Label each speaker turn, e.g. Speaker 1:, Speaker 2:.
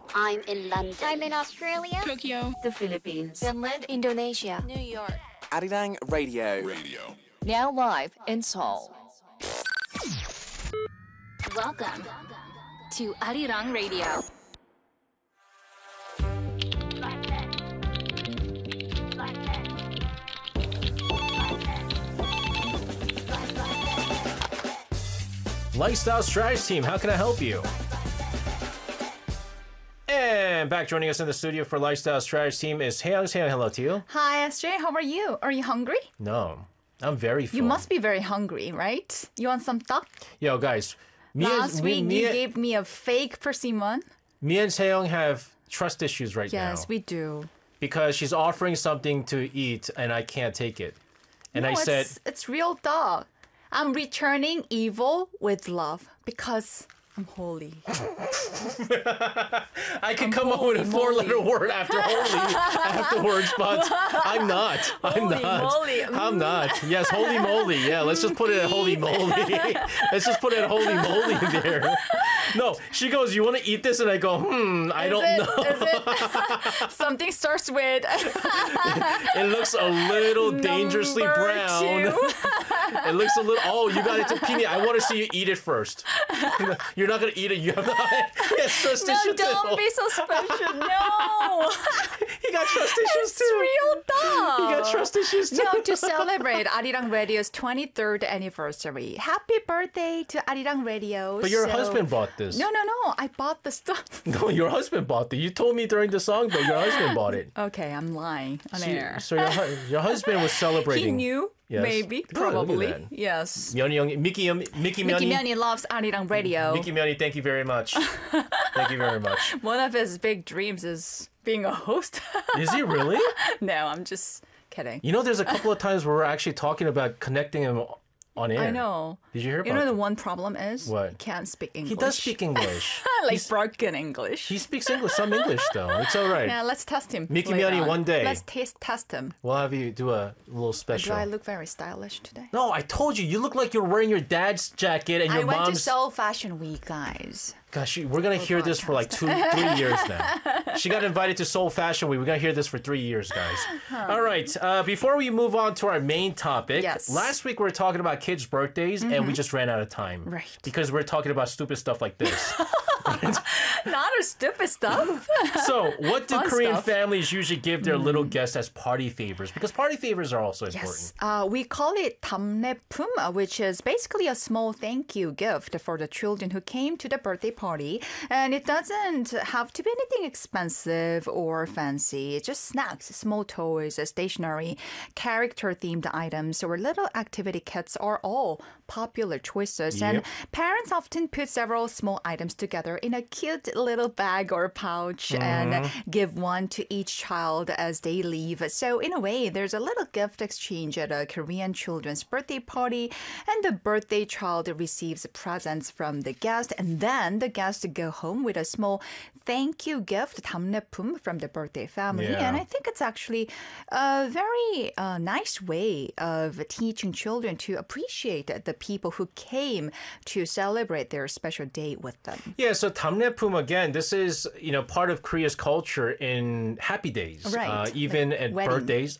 Speaker 1: I'm in London.
Speaker 2: I'm in Australia.
Speaker 3: Tokyo,
Speaker 4: the Philippines,
Speaker 5: Finland, Indonesia,
Speaker 6: New York.
Speaker 7: Arirang Radio.
Speaker 4: now live in Seoul.
Speaker 6: Welcome to Arirang Radio.
Speaker 8: Lifestyle Strategy Team, how can I help you? And back joining us in the studio for Lifestyle Strategy Team is Hayoung. Say hello to you.
Speaker 3: Hi, SJ. How are you? Are you hungry?
Speaker 8: No, I'm very full.
Speaker 3: You must be very hungry, right? You want some duck?
Speaker 8: Yo, guys.
Speaker 3: Last week you gave me a fake persimmon.
Speaker 8: Me and Hayoung have trust issues right now.
Speaker 3: Yes, we do.
Speaker 8: Because she's offering something to eat and I can't take it. And
Speaker 3: no,
Speaker 8: I said...
Speaker 3: It's real dog. I'm returning evil with love because I'm holy.
Speaker 8: I could come up with a four-letter word after holy afterwards, but I'm not.
Speaker 3: Holy moly.
Speaker 8: I'm not. Yes, holy moly. Yeah, let's just put it at holy moly. Let's just put it at holy moly there. No, she goes, you want to eat this? And I go, I don't know.
Speaker 3: Is it? Something starts with...
Speaker 8: It looks a little dangerously brown. It looks a little... Oh, you got it to Pini. I want to see you eat it first. You're not going to eat it. You have not... Yes, trust
Speaker 3: No,
Speaker 8: issues
Speaker 3: don't
Speaker 8: too.
Speaker 3: be so special. No.
Speaker 8: He got trust issues
Speaker 3: It's
Speaker 8: too.
Speaker 3: real dog.
Speaker 8: He got trust issues too.
Speaker 3: No, to celebrate Arirang Radio's 23rd anniversary. Happy birthday to Arirang Radio.
Speaker 8: But your husband bought this.
Speaker 3: No. I bought the stuff.
Speaker 8: No, your husband bought it. You told me during the song, but your husband bought it.
Speaker 3: Okay, I'm lying on air.
Speaker 8: So your husband was celebrating.
Speaker 3: He knew,
Speaker 8: Yes.
Speaker 3: maybe,
Speaker 8: Yeah, look at
Speaker 3: probably.
Speaker 8: that.
Speaker 3: Yes.
Speaker 8: Mickey
Speaker 3: Mickey Myoni loves Arirang Radio.
Speaker 8: Mickey Myoni, thank you very much. Thank you very much.
Speaker 3: One of his big dreams is being a host.
Speaker 8: Is he really?
Speaker 3: No, I'm just kidding.
Speaker 8: You know, there's a couple of times where we're actually talking about connecting him on air.
Speaker 3: I know.
Speaker 8: Did you hear about
Speaker 3: You know,
Speaker 8: that?
Speaker 3: the one problem is
Speaker 8: What?
Speaker 3: he can't speak English.
Speaker 8: He does speak English.
Speaker 3: Like broken English.
Speaker 8: He speaks English, some English though. It's all right.
Speaker 3: Yeah, let's test him.
Speaker 8: Mickey
Speaker 3: later
Speaker 8: Myoni
Speaker 3: on.
Speaker 8: one day.
Speaker 3: Let's test him.
Speaker 8: We'll have you do a little special.
Speaker 3: Do I look very stylish today?
Speaker 8: No, I told you. You look like you're wearing your dad's jacket and your
Speaker 3: I went
Speaker 8: mom's...
Speaker 3: to Seoul Fashion Week, guys.
Speaker 8: Gosh, we're going to hear this for like 3 years now. She got invited to Seoul Fashion Week. We're going to hear this for 3 years, guys. All right. Before we move on to our main topic,
Speaker 3: Yes.
Speaker 8: last week we were talking about kids' birthdays and we just ran out of time.
Speaker 3: Right.
Speaker 8: Because we're talking about stupid stuff like this.
Speaker 3: Not a stupid stuff.
Speaker 8: So, what do
Speaker 3: Fun
Speaker 8: Korean
Speaker 3: stuff.
Speaker 8: families usually give their little guests as party favors? Because party favors are also important.
Speaker 3: Yes, we call it 담례품, which is basically a small thank you gift for the children who came to the birthday party. And it doesn't have to be anything expensive or fancy. It's just snacks, small toys, stationery, character-themed items, or little activity kits are all popular choices. And parents often put several small items together in a cute little bag or pouch and give one to each child as they leave. So in a way, there's a little gift exchange at a Korean children's birthday party, and the birthday child receives presents from the guest, and then the guest go home with a small thank you gift, 담례품, from the birthday family.
Speaker 8: Yeah.
Speaker 3: And I think it's actually a very nice way of teaching children to appreciate the people who came to celebrate their special day with them.
Speaker 8: Yeah, so 담례품, again, this is, part of Korea's culture in happy days.
Speaker 3: Right.
Speaker 8: Even at
Speaker 3: Wedding.
Speaker 8: birthdays.